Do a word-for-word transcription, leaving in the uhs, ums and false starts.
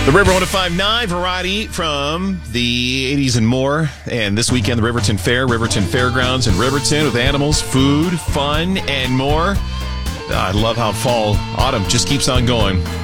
The River one oh five point nine variety from the eighties and more. And this weekend, the Riverton Fair, Riverton Fairgrounds in Riverton with animals, food, fun, and more. I love how fall, autumn just keeps on going.